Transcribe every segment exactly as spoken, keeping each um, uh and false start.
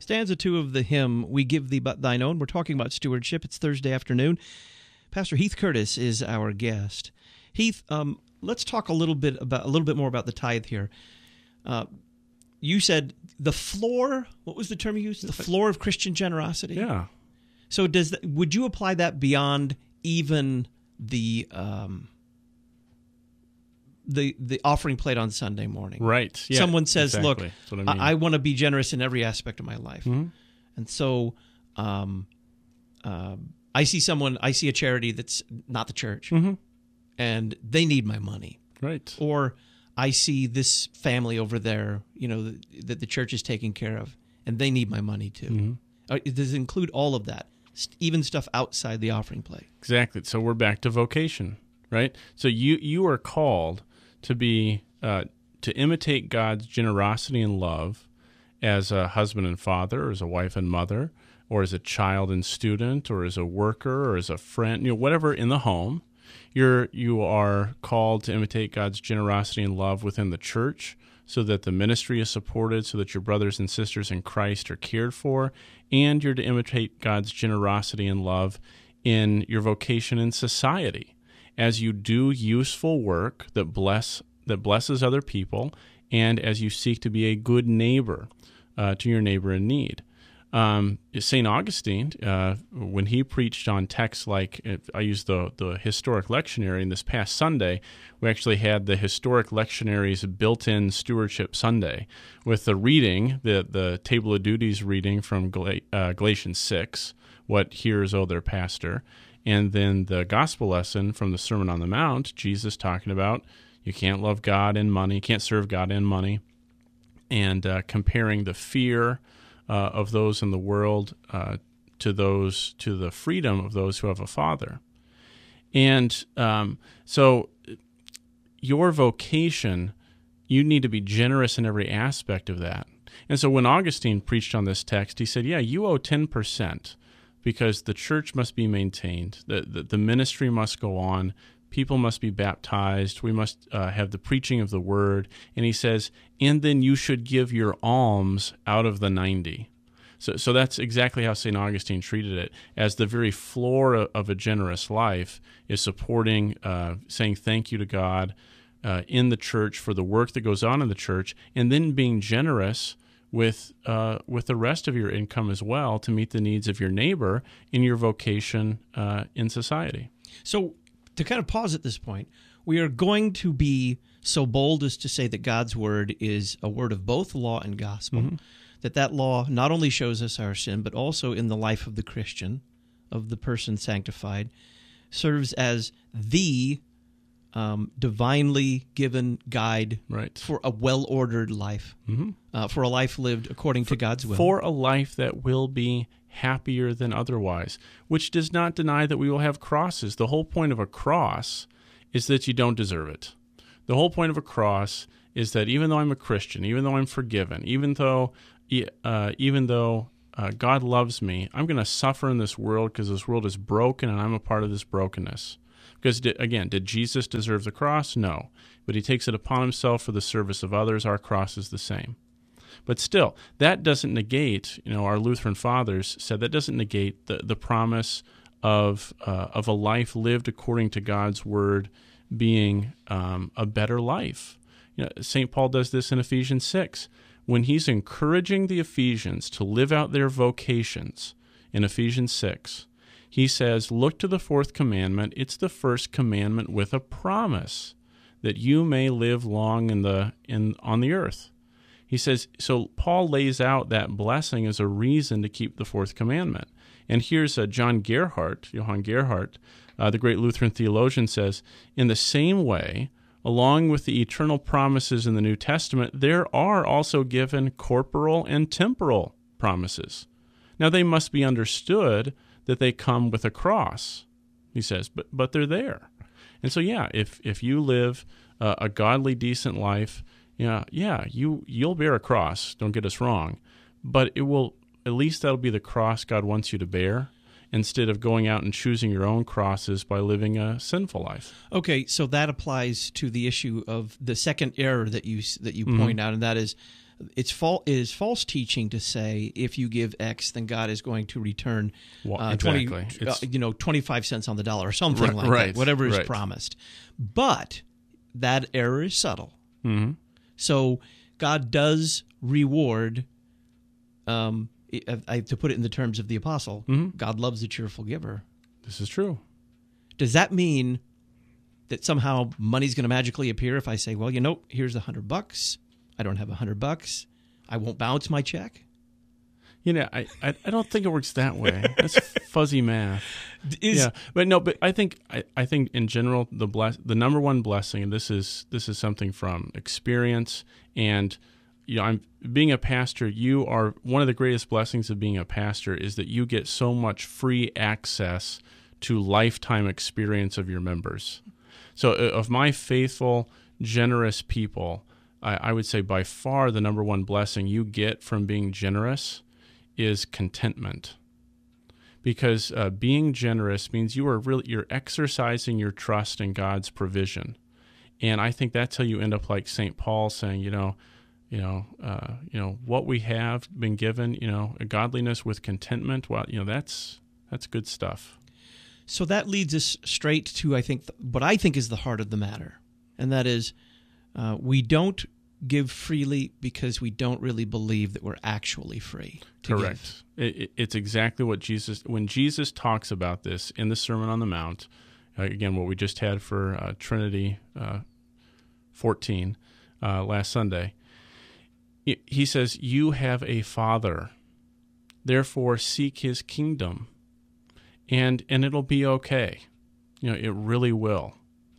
Stanza two of the hymn, We Give Thee But Thine Own. We're talking about stewardship. It's Thursday afternoon. Pastor Heath Curtis is our guest. Heath, um, let's talk a little bit about a little bit more about the tithe here. Uh, you said the floor. What was the term you used? The floor of Christian generosity. Yeah. So does that, would you apply that beyond even the um, the the offering plate on Sunday morning? Right. Yeah, Someone says, exactly. "Look, That's what I, mean. I, I want to be generous in every aspect of my life," mm-hmm. and so um, uh, I see someone, I see a charity that's not the church, mm-hmm. and they need my money, right? Or I see this family over there, you know, that, that the church is taking care of, and they need my money too. Mm-hmm. Uh, does it include all of that, even stuff outside the offering plate? Exactly. So we're back to vocation, right? So you you are called to be uh, to imitate God's generosity and love as a husband and father, or as a wife and mother, or as a child and student, or as a worker, or as a friend, you know, whatever in the home. You're you are called to imitate God's generosity and love within the church, so that the ministry is supported, so that your brothers and sisters in Christ are cared for, and you're to imitate God's generosity and love in your vocation in society, as you do useful work that bless that blesses other people, and as you seek to be a good neighbor uh, to your neighbor in need. Um, Saint Augustine, uh, when he preached on texts like, I used the, the historic lectionary, and this past Sunday, we actually had the historic lectionary's built-in Stewardship Sunday with the reading, the, the Table of Duties reading from Gal- uh, Galatians six, what hearers owe their pastor, and then the gospel lesson from the Sermon on the Mount, Jesus talking about you can't love God and money, you can't serve God and money, and uh, comparing the fear Uh, of those in the world uh, to those to the freedom of those who have a father. And um, so your vocation, you need to be generous in every aspect of that. And so when Augustine preached on this text, he said, yeah, you owe ten percent because the church must be maintained, the, the, the ministry must go on, people must be baptized, we must uh, have the preaching of the word. And he says, and then you should give your alms out of the ninety. So so that's exactly how Saint Augustine treated it, as the very floor of, of a generous life is supporting, uh, saying thank you to God uh, in the church for the work that goes on in the church, and then being generous with uh, with the rest of your income as well to meet the needs of your neighbor in your vocation uh, in society. So to kind of pause at this point, we are going to be so bold as to say that God's word is a word of both law and gospel, mm-hmm. that that law not only shows us our sin, but also in the life of the Christian, of the person sanctified, serves as the um, divinely given guide right. for a well-ordered life, mm-hmm. uh, for a life lived according for, to God's will. For a life that will be happier than otherwise, which does not deny that we will have crosses. The whole point of a cross is that you don't deserve it. The whole point of a cross is that even though I'm a Christian, even though I'm forgiven, even though uh, even though uh, God loves me, I'm going to suffer in this world because this world is broken and I'm a part of this brokenness. Because, again, did Jesus deserve the cross? No. But he takes it upon himself for the service of others. Our cross is the same. But still, that doesn't negate, you know, our Lutheran fathers said that doesn't negate the, the promise of uh, of a life lived according to God's word being um, a better life. You know, Saint Paul does this in Ephesians six. When he's encouraging the Ephesians to live out their vocations in Ephesians six, he says, look to the fourth commandment. It's the first commandment with a promise that you may live long in the in on the earth. He says, so Paul lays out that blessing as a reason to keep the fourth commandment. And here's uh, John Gerhardt, Johann Gerhardt, uh, the great Lutheran theologian, says, in the same way, along with the eternal promises in the New Testament, there are also given corporal and temporal promises. Now, they must be understood that they come with a cross, he says, but but they're there. And so, yeah, if, if you live uh, a godly, decent life, Yeah, yeah, you, you'll bear a cross, don't get us wrong, but it will, at least that'll be the cross God wants you to bear, instead of going out and choosing your own crosses by living a sinful life. Okay, so that applies to the issue of the second error that you that you mm-hmm. point out, and that is it's fal- it is false teaching to say if you give X, then God is going to return Well, uh, exactly. twenty, uh, It's- you know, twenty-five cents on the dollar or something Right, like right, that, whatever is right. promised. But that error is subtle. Mhm. So God does reward, um, I, I, to put it in the terms of the apostle, Mhm. God loves a cheerful giver. This is true. Does that mean that somehow money's going to magically appear if I say, well, you know, here's a hundred bucks. I don't have a hundred bucks. I won't bounce my check. You know, I, I, I don't think it works that way. That's fuzzy math. Is, yeah, but no, but I think I, I think in general the bless the number one blessing, and this is this is something from experience, and you know, I'm being a pastor. You are one of the greatest blessings of being a pastor is that you get so much free access to lifetime experience of your members. So, uh, of my faithful, generous people, I, I would say by far the number one blessing you get from being generous is contentment. Because uh, being generous means you are really you're exercising your trust in God's provision, and I think that's how you end up like Saint Paul saying, you know, you know, uh, you know what we have been given, you know, a godliness with contentment. Well, you know, that's that's good stuff. So that leads us straight to, I think, what I think is the heart of the matter, and that is uh, we don't give freely because we don't really believe that we're actually free to Correct. It, it, it's exactly what Jesus, when Jesus talks about this in the Sermon on the Mount, uh, again, what we just had for uh, Trinity uh, fourteen uh, last Sunday, it, he says, you have a Father, therefore seek his kingdom, and and it'll be okay. You know, it really will.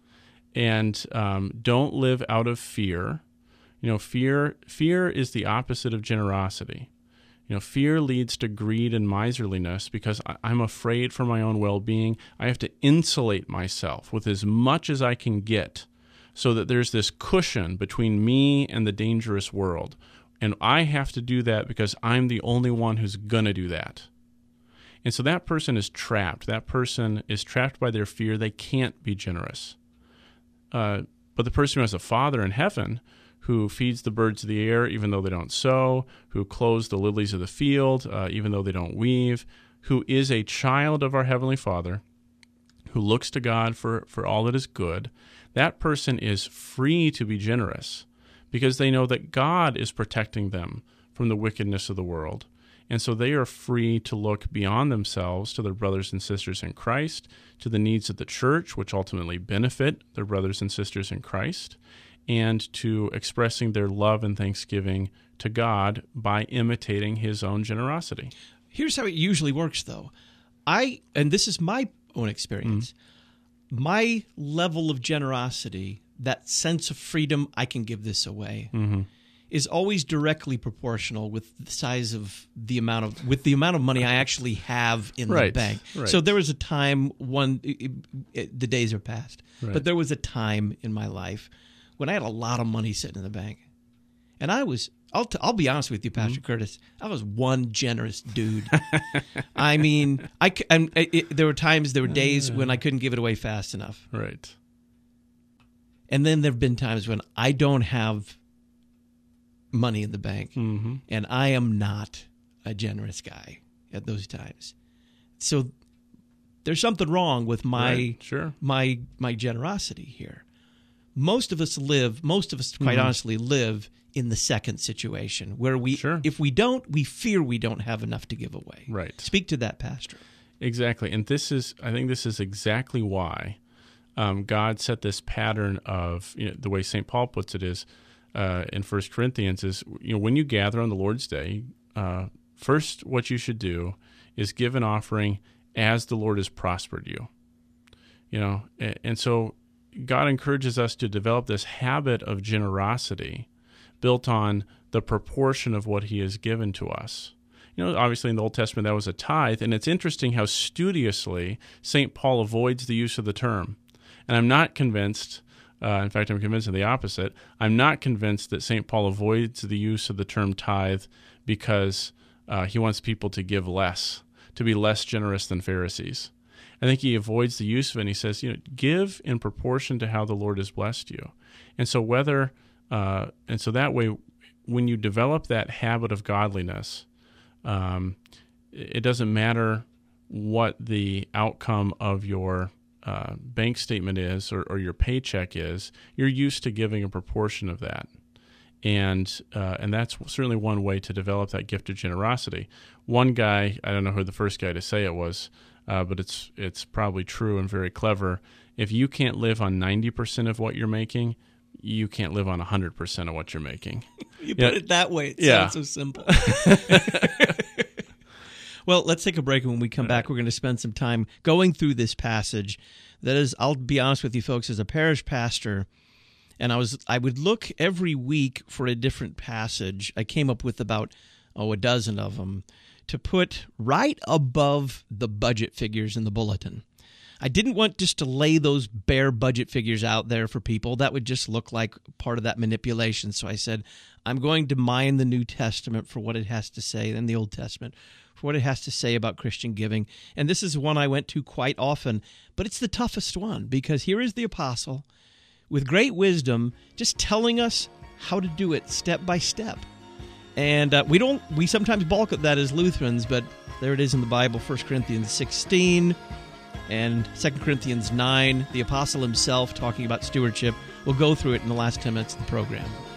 And um, don't live out of fear. You know, fear fear is the opposite of generosity. You know, fear leads to greed and miserliness because I, I'm afraid for my own well-being. I have to insulate myself with as much as I can get so that there's this cushion between me and the dangerous world. And I have to do that because I'm the only one who's going to do that. And so that person is trapped. That person is trapped by their fear. They can't be generous. Uh, but the person who has a Father in heaven who feeds the birds of the air even though they don't sow, who clothes the lilies of the field uh, even though they don't weave, who is a child of our Heavenly Father, who looks to God for, for all that is good, that person is free to be generous because they know that God is protecting them from the wickedness of the world. And so they are free to look beyond themselves to their brothers and sisters in Christ, to the needs of the church, which ultimately benefit their brothers and sisters in Christ, and to expressing their love and thanksgiving to God by imitating his own generosity. Here's how it usually works, though. I, and this is my own experience, mm-hmm. my level of generosity, that sense of freedom, I can give this away, mm-hmm. is always directly proportional with the size of the amount of, with the amount of money I actually have in right, the bank. Right. So there was a time, one, it, it, the days are past, right. but there was a time in my life when I had a lot of money sitting in the bank. And I was, I'll, t- I'll be honest with you, Pastor mm-hmm. Curtis, I was one generous dude. I mean, I, c- and it, there were times, there were days when I couldn't give it away fast enough. Right. And then there have been times when I don't have money in the bank, mm-hmm. and I am not a generous guy at those times. So there's something wrong with my right. sure. my my generosity here. Most of us live, most of us, quite mm-hmm. honestly, live in the second situation where we, sure. if we don't, we fear we don't have enough to give away. Right. Speak to that, Pastor. Exactly. And this is, I think this is exactly why um, God set this pattern of, you know, the way Saint Paul puts it is, uh, in First Corinthians is, you know, when you gather on the Lord's Day, uh, first what you should do is give an offering as the Lord has prospered you. You know, and, and so God encourages us to develop this habit of generosity built on the proportion of what he has given to us. You know, obviously in the Old Testament that was a tithe, and it's interesting how studiously Saint Paul avoids the use of the term. And I'm not convinced, uh, in fact, I'm convinced of the opposite. I'm not convinced that Saint Paul avoids the use of the term tithe because uh, he wants people to give less, to be less generous than Pharisees. I think he avoids the use of it, and he says, you know, give in proportion to how the Lord has blessed you. And so whether, uh, and so that way, when you develop that habit of godliness, um, it doesn't matter what the outcome of your uh, bank statement is or, or your paycheck is. You're used to giving a proportion of that. And uh, and that's certainly one way to develop that gift of generosity. One guy, I don't know who the first guy to say it was, uh, but it's it's probably true and very clever. If you can't live on ninety percent of what you're making, you can't live on one hundred percent of what you're making. You yeah. put it that way. It yeah. sounds so simple. Well, let's take a break. When we come back, we're going to spend some time going through this passage. That is, I'll be honest with you folks, as a parish pastor, and I was I would look every week for a different passage. I came up with about, oh, a dozen of them to put right above the budget figures in the bulletin. I didn't want just to lay those bare budget figures out there for people. That would just look like part of that manipulation. So I said, I'm going to mine the New Testament for what it has to say, and the Old Testament for what it has to say about Christian giving. And this is one I went to quite often, but it's the toughest one, because here is the apostle with great wisdom just telling us how to do it step by step. And uh, we don't we sometimes balk at that as Lutherans, but there it is in the Bible, First Corinthians sixteen and Second Corinthians nine, the apostle himself talking about stewardship. We'll go through it in the last ten minutes of the program.